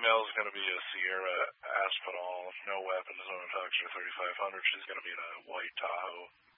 female is going to be a Sierra Aspinall, no weapons, no attacks, or 3500. She's going to be in a white Tahoe.